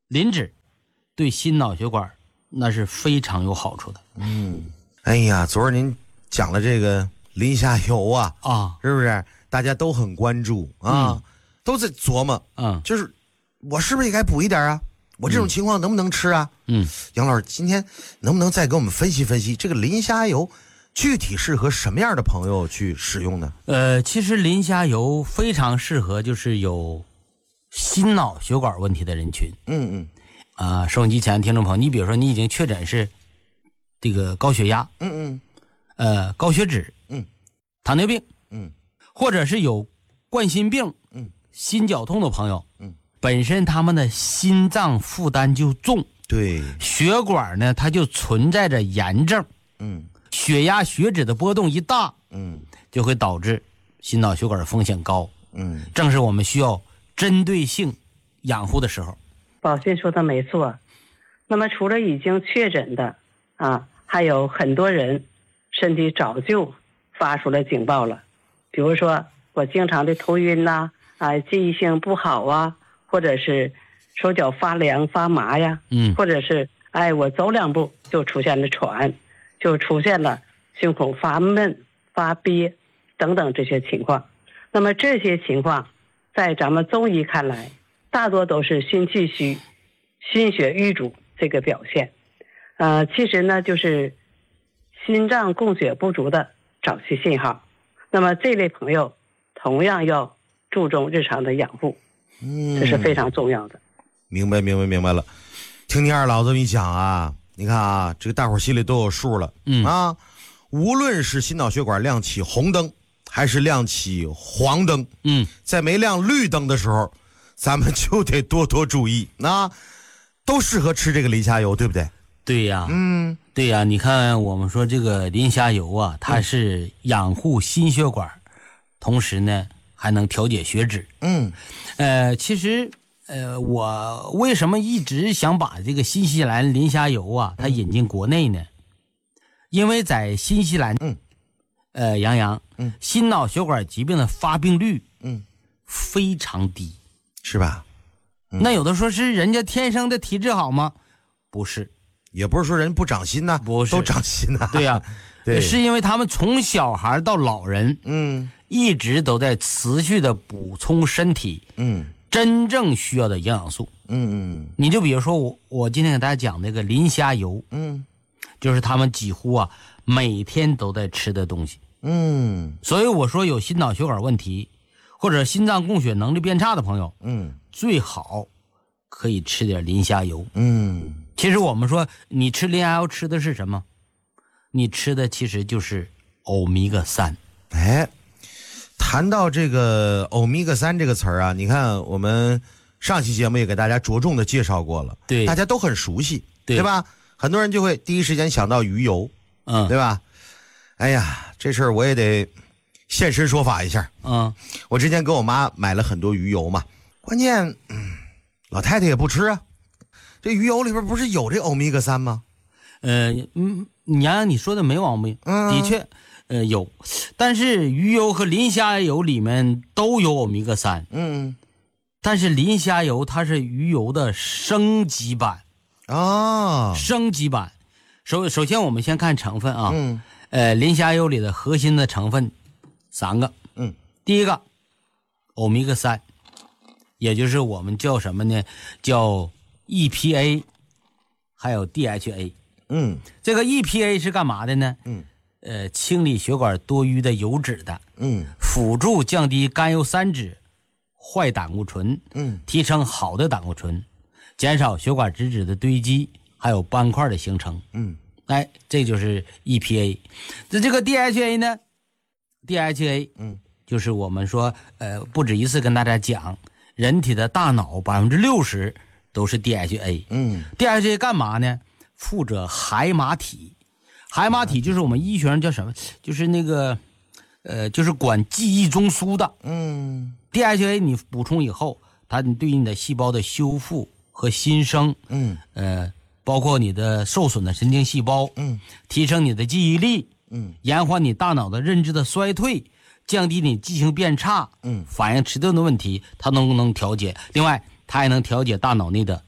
磷脂对心脑血管那是非常有好处的。 哎呀，昨儿您讲了这个磷虾油啊，是不是大家都很关注啊？都在琢磨，就是我是不是也该补一点啊？我这种情况能不能吃啊？杨老师今天能不能再给我们分析分析这个磷虾油具体适合什么样的朋友去使用呢？ 其实磷虾油非常适合就是有心脑血管问题的人群。收音机前的听众朋友，你比如说你已经确诊是这个高血压，高血脂，糖尿病，或者是有冠心病，心绞痛的朋友，本身他们的心脏负担就重， 对， 血管呢它就存在着炎症，血压血脂的波动一大，就会导致心脑血管风险高，正是我们需要针对性养护的时候。 宝信说的没错，那么除了已经确诊的还有很多人身体早就发出了警报了，比如说我经常的头晕记忆性不好啊，或者是手脚发凉发麻呀，或者是我走两步就出现了喘，就出现了胸口发闷发憋等等这些情况。那么这些情况在咱们中医看来大多都是心气虚心血瘀阻这个表现，其实呢就是心脏供血不足的早期信号。那么这类朋友同样要注重日常的养护，这是非常重要的。 明白了。听你二老这么一讲啊，你看啊，这个大伙心里都有数了。无论是心脑血管亮起红灯还是亮起黄灯，在没亮绿灯的时候咱们就得多多注意，都适合吃这个磷虾油，对不对？ 对呀，对呀，你看我们说这个磷虾油啊，它是养护心血管，同时呢还能调节血脂。其实我为什么一直想把这个新西兰磷虾油啊它引进国内呢？因为在新西兰杨洋心脑血管疾病的发病率非常低， 是吧？ 那有的说是人家天生的体质好吗？不是， 也不是说人不长心呐， 不是， 都长心呐。 对呀， 对， 是因为他们从小孩到老人，一直都在持续的补充身体，真正需要的营养素。你就比如说我今天给大家讲那个磷虾油，就是他们几乎每天都在吃的东西。所以我说有心脑血管问题或者心脏供血能力变差的朋友，最好可以吃点磷虾油。其实我们说你吃磷虾油吃的是什么？你吃的其实就是欧米伽3。 谈到这个欧米伽3这个词儿啊，你看我们上期节目也给大家着重的介绍过了， 对， 大家都很熟悉，对吧？很多人就会第一时间想到鱼油，对吧？哎呀，这事儿我也得现身说法一下。我之前给我妈买了很多鱼油嘛，关键老太太也不吃啊。这鱼油里边不是有这欧米伽3吗？ 你说的没毛病，的确有，但是鱼油和磷虾油里面都有欧米伽3。但是磷虾油它是鱼油的升级版升级版。首先我们先看成分啊，磷虾油里的核心的成分3个。第一个欧米伽3，也就是我们叫什么呢？叫 EPA 还有 DHA。这个 EPA 是干嘛的呢？清理血管多余的油脂的，辅助降低甘油三酯坏胆固醇，提升好的胆固醇，减少血管脂质的堆积，还有斑块的形成。这就是 EPA。这个 DHA 呢 ？DHA，就是我们说不止一次跟大家讲，人体的大脑60%都是 DHA。DHA 干嘛呢？负责海马体。海马体就是我们医学上叫什么？就是那个就是管记忆中枢的。DHA 你补充以后，它对你的细胞的修复和新生，包括你的受损的神经细胞，提升你的记忆力，延缓你大脑的认知的衰退，降低你记性变差，反应迟钝的问题，它能调节。另外，它还能调节大脑内的